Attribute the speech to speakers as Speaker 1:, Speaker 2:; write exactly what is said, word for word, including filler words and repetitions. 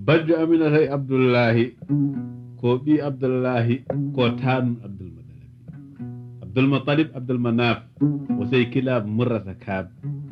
Speaker 1: bajjo aminata e abdoullahi ko ɓi abdoullahi ko tanum abdoulmutalibi abdoulmutalib abdoulmanaf o sey kilab murrata kaabe